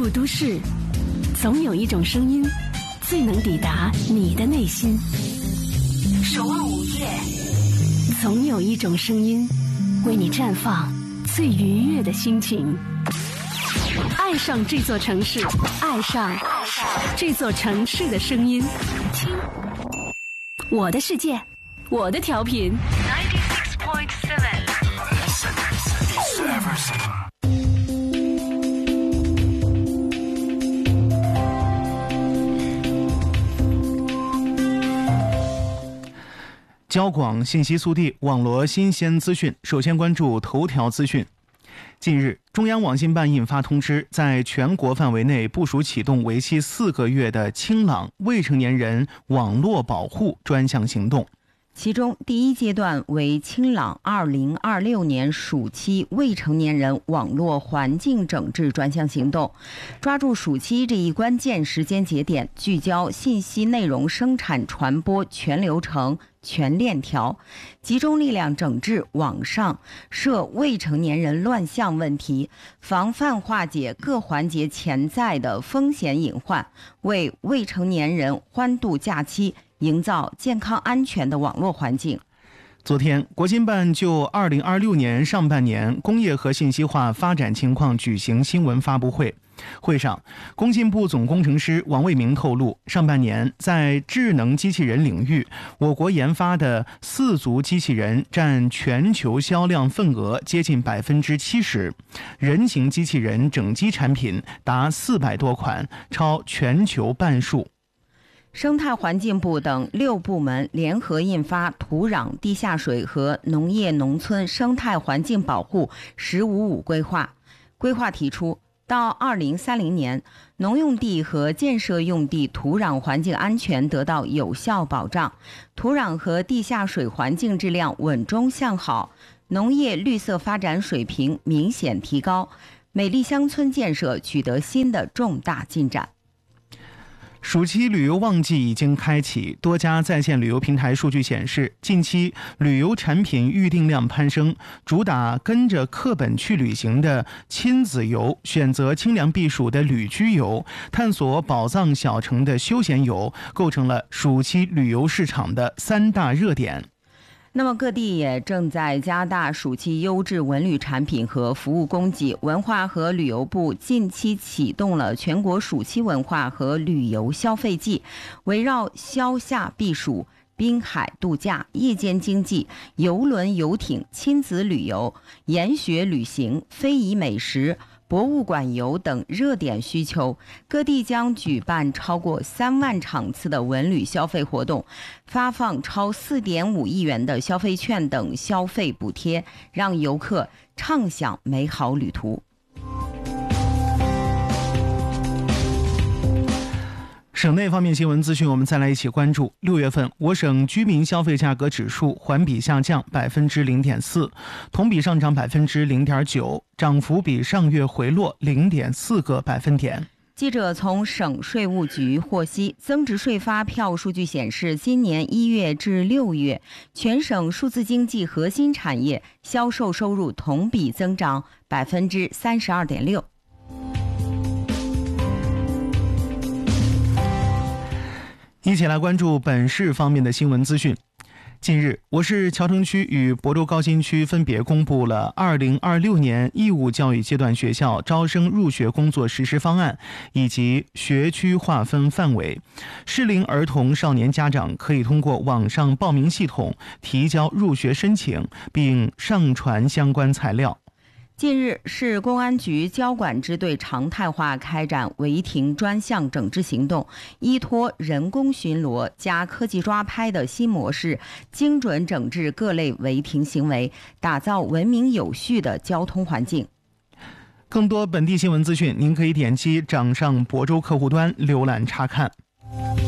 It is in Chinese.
处都市，总有一种声音最能抵达你的内心。守望午夜，总有一种声音为你绽放最愉悦的心情。爱上这座城市，爱上这座城市的声音。听我的世界，我的调频 96.7。 交广信息速递，网罗新鲜资讯。首先关注头条资讯。近日，中央网信办印发通知，在全国范围内部署启动为期4个月的清朗未成年人网络保护专项行动。 其中第一阶段为清朗2026年暑期未成年人网络环境整治专项行动，抓住暑期这一关键时间节点，聚焦信息内容生产传播全流程全链条，集中力量整治网上涉未成年人乱象问题，防范化解各环节潜在的风险隐患，为未成年人欢度假期营造健康安全的网络环境。 昨天，国新办就2026年上半年工业和信息化发展情况举行新闻发布会。会上，工信部总工程师王卫明透露，上半年在智能机器人领域，我国研发的4足机器人占全球销量份额接近70%，人形机器人整机产品达400多款，超全球半数。 生态环境部等6部门联合印发土壤、地下水和农业农村生态环境保护“15+5”规划。规划提出，到2030年，农用地和建设用地土壤环境安全得到有效保障，土壤和地下水环境质量稳中向好，农业绿色发展水平明显提高，美丽乡村建设取得新的重大进展。 暑期旅游旺季已经开启，多家在线旅游平台数据显示，近期旅游产品预订量攀升，主打跟着课本去旅行的亲子游，选择清凉避暑的旅居游，探索宝藏小城的休闲游，构成了暑期旅游市场的3大热点。 那么各地也正在加大暑期优质文旅产品和服务供给。文化和旅游部近期启动了全国暑期文化和旅游消费季，围绕消夏避暑、滨海度假、夜间经济、邮轮游艇、亲子旅游、研学旅行、非遗美食、博物馆游等热点需求，各地将举办超过3万场次的文旅消费活动，发放超4.5亿元的消费券等消费补贴，让游客畅享美好旅途。 省内方面新闻资讯，我们再来一起关注。6月份，我省居民消费价格指数环比下降0.4%，同比上涨0.9%，涨幅比上月回落0.4个百分点。 记者从省税务局获悉，增值税发票数据显示，今年1月至6月，全省数字经济核心产业销售收入同比增长32.6%。 一起来关注本市方面的新闻资讯。近日，我市桥城区与亳州高新区分别公布了2026年义务教育阶段学校招生入学工作实施方案以及学区划分范围。适龄儿童少年家长可以通过网上报名系统提交入学申请，并上传相关材料。 近日，市公安局交管支队常态化开展违停专项整治行动，依托人工巡逻加科技抓拍的新模式，精准整治各类违停行为，打造文明有序的交通环境。 更多本地新闻资讯，您可以点击掌上亳州客户端浏览查看。